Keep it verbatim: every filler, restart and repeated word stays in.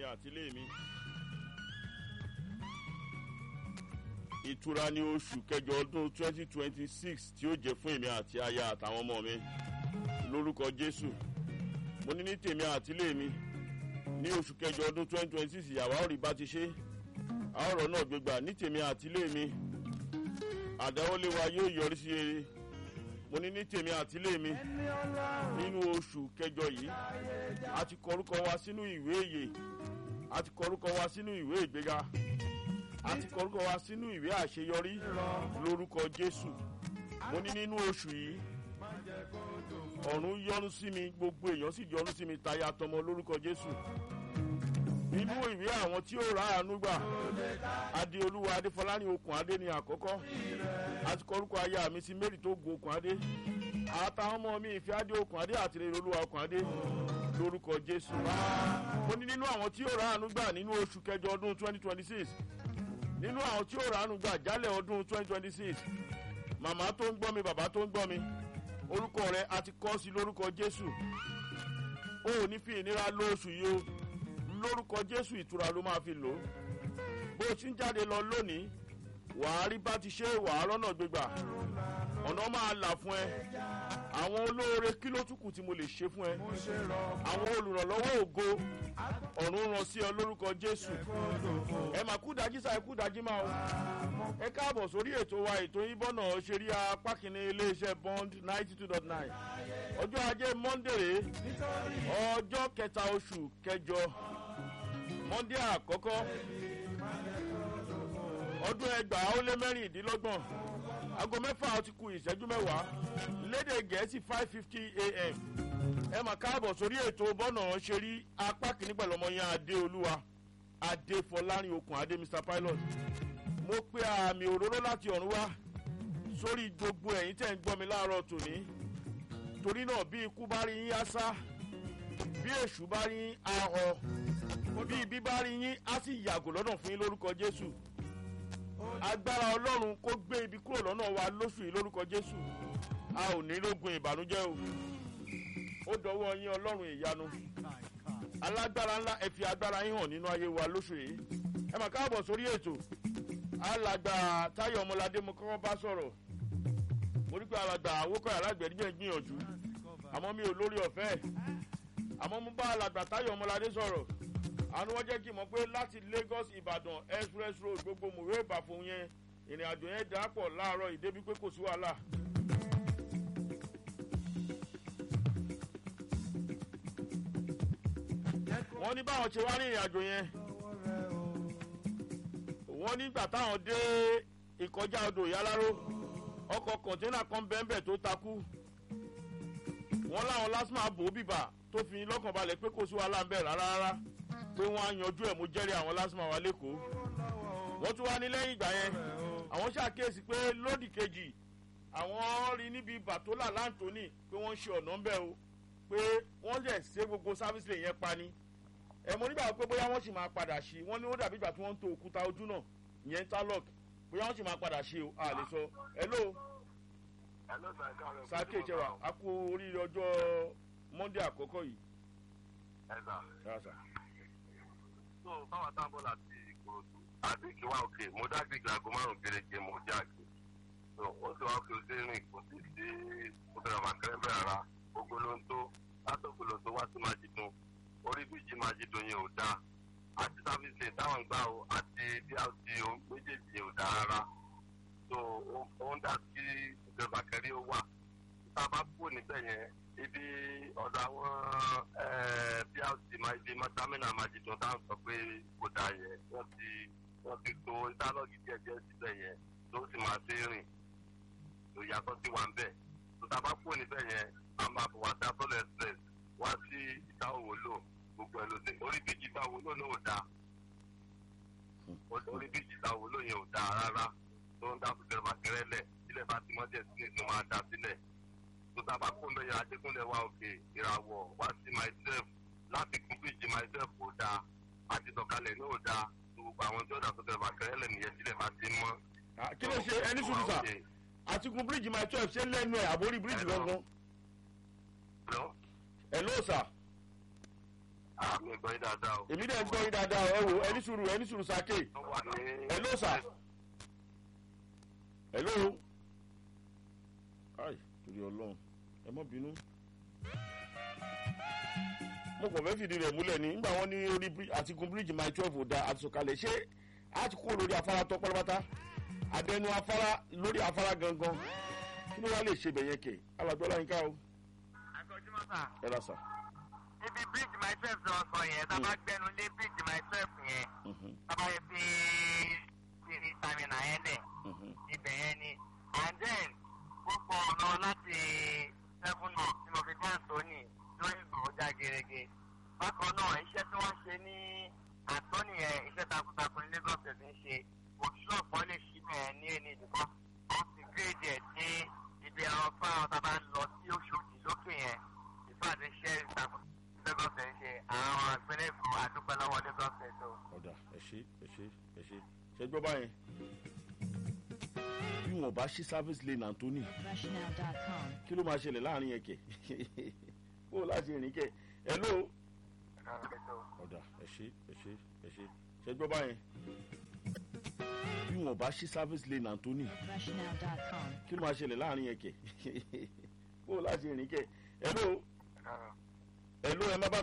àti ilé mi. Ìtura ní oṣù kẹjọ ọdún twenty twenty six tí ó jẹ́ fún èmi àti aya àtàwọn ọmọ mi lórúkọ Jésù. Mo ní ní tèmi àti ilé mi ní oṣù kẹjọ ọdún twenty twenty six ìyàwó àórí bá ti ṣe àárọ̀ náà gbégbà ní tèmi àti ilé mi. Àdáwọ́lé wa yóò yọrí sí rere. Mo ní ní tèmi àti ilé mi nínú oṣù kẹjọ yìí a ti kọ orúkọ wa sínú ìwé ìyè, a ti kọ orúkọ wa sínú ìwé ìgbéga, a ti kọ orúkọ wa sínú ìwé àṣeyọrí lórúkọ Jésù. Mo ní nínú oṣù yìí ọ̀run yọ́nú sí mi, gbogbo èèyàn sì yọ́nú sí mi táyà tọmọ lórúkọ Jésù. Nínú ìwé àwọn tí ó ra àánú gbà, Adéolúwa Adéfọláni okùn adé ni àkọ́kọ́. A ti kọ orúkọ aya mi sí Mary tó gun okùn adé. Àtàwọn ọmọ mi ìfẹ́ adé okùn adé àti rere Olúwa okùn adé lórúkọ Jésù. Mo ní nínú àwọn tí ó ra àánú gbà nínú oṣù kẹjọ ọdún twenty twenty six. Nínú àwọn tí ó ra àánú gbà jálẹ̀ ọdún twenty twenty six. Màmá tó ń gbọ́ mi, bàbá tó ń gbọ́ mi, orúkọ rẹ̀ a ti kọ sí lórúkọ Jésù. O ò ní fi ìnira lóṣù yìí o, lórúkọ Jésù ìtura ló máa fi lò ó. Bó o ti ń jáde lọ lónìí, wàá rí bá ti ṣe, wàá rọ́nà gbégbà, ọ̀nà máa là fún ẹ. Àwọn olóore kí ló tún kù tí mo lè ṣe fún ẹ? Àwọn olùrànlọ́wọ́ ògo ọ̀run ràn sí ọ lórúkọ Jésù. Ẹ mà kú dájí sáà, ẹ kú dájí máa o. Ẹ káàbọ̀ sórí ètò wa, ètò yín bọ́nà ṣe rí apá kìíní iléeṣẹ́ Bond ninety two dot nine. Ọjọ́ ajé Monday ọjọ́ kẹta oṣù kẹjọ, Monday àkọ́kọ́ ọdún ẹgbàá ó lé mẹ́rìndínlọ́gbọ̀n, aago mẹ́fà ó ti kù ìṣẹ́jú mẹ́wàá, lédè Gẹ̀ẹ́sì five fifty a.m. Ẹ mà káàbọ̀ sórí ètò bọ́nà ṣe rí apá kìíní pẹ̀lú ọmọ yẹn Adéolúwa Adéfọláni okùn adé Mister Pilot. Mo pe àmì òróró láti ọ̀run wá sórí gbogbo ẹ̀yin tẹ́ ń gbọ́ mi láàárọ̀ tòní. Torí náà bí ikú bá rí yín á sá, bí èṣù bá rí yín á họ, bí ibi bá rí yín á sì yàgò lọ́nà fún yín lórúkọ Jésù. Agbára Ọlọ́run kó gbé ibi kúrò lọ́nà wa lóṣù yìí lórúkọ Jésù. A ò ní rógun ìbànújẹ́ o. Ó dọwọ́ yín Ọlọ́run ìyanu. Alágbára ńlá ẹ fi agbára yín hàn nínú ayé wa lóṣù yìí. Ẹ mà káàbọ̀ sórí ètò. Alàgbà Táyọ̀ Ọmọládé mo kọ́kọ́ bá sọ̀rọ̀. Mo rí pé alàgbà Awókọ̀ alágbẹ̀dígbẹ̀ gbìyànjú. Àmọ́ mi ò lórí ọ̀fẹ́. Àmọ́ mo bá alàgbà Táyọ̀ Ọmọládé sọ̀rọ̀. Àánú wọ́n jẹ́ kí n mọ̀ pé láti Lagos Ìbàdàn express road gbogbo mòwe ìbàfọ̀ yẹn ìrìn àjò yẹn dàpọ̀ láàárọ̀ ìdébí pé kò sí wàhálà. Wọ́n ní báwọn ṣe wá ní ìrìn àjò yẹn, wọ́n nígbà táwọn dé ìkọjá odò Ìyáláró, ọkọ̀ kọ̀ńténà kan bẹ́ẹ̀ tó takú. Wọ́n láwọn lásìmọ̀ àbò bìbà tó fi lọ́kàn balẹ̀ pé kò sí wàhálà ń bẹ̀ rárá rárá, pé wọ́n á yanjú ẹ̀. Mo jẹ́rìí àwọn lásìmọ̀ wa lẹ́kọ̀ọ́. Wọ́n tún wá ní lẹ́yìn ìgbà yẹn àwọn ṣàkíyèsí pé lódì kejì àwọn rí níbi bàtólà láǹtóní pé wọ́n ń ṣe ọ̀nà ń bẹ̀ o, pé wọ́n lè ṣe gbogbo sáfíìsì lè yẹn pa ni. Ẹ mo nígbà pé bóyá wọ́n sì máa padà ṣe, wọ́n ní ó dàbí ìgbà tí wọ́n ń to òkúta ojú náà ìyẹn interlock, bóyá wọ́n sì máa padà ṣe o, a lè sọ. Hello. Hello sir, káàárọ̀. Sáké ìṣẹ̀wà a kú oríire ọjọ́ Monday àkọ́kọ́ yìí. Ẹ sà. Ẹ sà. So báwa tá ń bọ̀ láti Ìkòròdú àti Ìkìwá òkè, mo dá gbígbà aago márùn-ún gẹ́gẹ́ mo jáde. So ó sì wá òkè ó sí rìn kò sí sí obìnrin àmàkẹ́rẹ́ bẹ̀rẹ̀ ara gbogbo ló ń tó látọ̀gbọ̀ ló ń tó wá sí Májídùn. Orí bíjì Májídùn yẹn ò dáa. Àti sáfíìsì táwọn gbà ó àti bí a ti méjèèjì yẹn ò dáa rárá. So ó ń dá sí ìjọba kẹrí ó wà. Tá a bá kúrò níbẹ̀ yẹn, ibi ọ̀dọ̀ àwọn bí a ti máa ibi mọ́támínà Májídùn táwọn sọ pé kò dáa yẹn, wọ́n ti wọ́n ti to ìdálọ́gì díẹ̀ díẹ̀ síbẹ̀ yẹn tó sì máa ṣe rìn. Tó yàtọ̀ sí wa ń bẹ̀. Tó tá a bá kúrò níbẹ̀ yẹn, a máa bọ̀ wá dá tọ́lẹ̀ express wá sí ìta òwò lò gbogbo ẹ̀ ló dé. Orí bíjì ìta òwò lò náà ò dáa. Orí bíjì ìta òwò lò yẹn ò dáa rárá. Tó ń dá fúnjẹ bàkẹ́rẹ́ lẹ̀ sílẹ̀ bá ti mọ́jẹ̀ sí ní ìsìn máa dá sílẹ̀. Tó tá a bá kún lóye Adékúnlẹ̀ wa òkè ìràwọ̀ wá sí myself láti kún bíjì myself ò dáa. Àti tọ̀kalẹ̀ ní ò dáa. Gbogbo àwọn tí ó dà fúnjẹ bàkẹ́rẹ́ lẹ̀ nìyẹn sílẹ̀ bá ti mọ́. Kí ló ṣe ẹni sùn sà? Àtikún bíríìjì my twelve ṣé lẹ́nu ẹ̀ àbórí bíríìjì gangan? Hello sà. Àmì gbọ́ yín dáadáa o. èmi dẹ̀ ń gbọ́ yín dáadáa ẹ wò ẹni sùúrù ẹni sùúrù sáké. ó wà ní. hello sir. hello. ai torí ọlọ́run ẹ má bínú. mo kàn fẹ́ fìdí rẹ̀ múlẹ̀ ní nígbà wọn ní orí àtikún bíríìjì mile twelve ò da àtisọ̀kalẹ̀ ṣé a ti kó lórí afárá tó pátápátá abẹnú afárá lórí afárá gangan kí ló wá lè ṣe bẹ̀yẹn kẹ̀ alàgbọ́lá yín ká o. àgọ́júmọ́ sà. ẹ lọ sà. ibi bíríìjì mile twelve lọ sọ yẹn tá a bá gbẹnu lé bíríìjì mile twelve yẹn tá a bá yẹ fi tìrì sàmìnà yẹn dẹ̀ ibẹ̀ yẹn ni and then gbogbo ọ̀nà láti seven up tí mo fi dá àtọ́nì lórí ìgbòho gerege bákan náà iṣẹ́ tí wọ́n ṣe ní àtọ́nì yẹn iṣẹ́ takuntakun ní Lagos State ń ṣe òṣìṣẹ́ ọ̀pọ̀ lè ṣí bẹ́ẹ̀ ní ẹni ìdìbò wọ́n ti gírèdì ẹ̀ sí ibi àwọn fáwọn tá a bá ń lọ sí Òṣòdì lókè yẹn ìfàdé iṣẹ́ ìtakùn Lagos State ń ṣe àwọn àgbẹ̀rẹ̀ fún àdúgbò lọ́wọ́ Lagos State o. ọ̀dà ẹ ṣe ẹ ṣe ẹ ṣe ṣe gbọ́ báyẹn bí wọn bá ṣí service lane Anthony kí ló máa ṣẹlẹ̀ láàrin yẹn kẹ̀ kó o láti rìn kẹ̀ ẹ ló ọ̀dà ẹ ṣe ẹ ṣe ẹ ṣe ṣe gbọ́ báyẹn bí wọn bá ṣí service lane Anthony kí ló máa ṣẹlẹ̀ láàrin yẹn kẹ̀ kó o láti rìn kẹ̀ ẹ ló ẹ ló ẹ má bá mi.